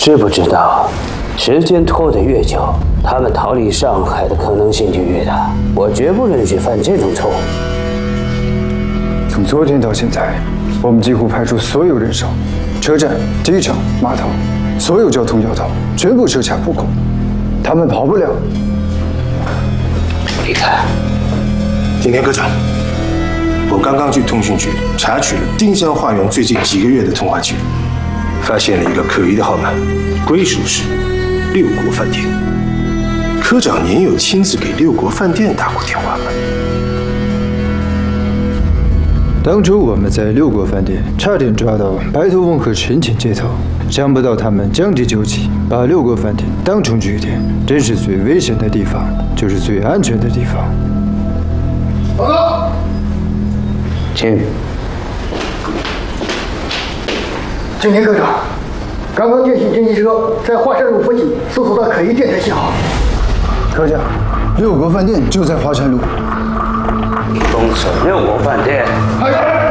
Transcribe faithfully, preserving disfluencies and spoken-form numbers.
知不知道，时间拖得越久，他们逃离上海的可能性就越大。我绝不允许犯这种错误。 从昨天到现在，我们几乎派出所有人手，车站、机场、码头，所有交通要道全部设卡布控，他们跑不了。 你看， 今天科长，我刚刚去通讯局查取了丁香花园最近几个月的通话记录，发现了一个可疑的号码，归属是六国饭店。科长，您有亲自给六国饭店打过电话吗？ 当初我们在六国饭店差点抓到白头翁和陈潜接头，想不到他们将计就计，把六国饭店当成据点。真是最危险的地方，就是最安全的地方。 报告， 请。 景天科长，刚刚电信侦缉车在华山路附近搜索到可疑电台信号。 科长，六国饭店就在华山路。 封锁六国饭店。 哎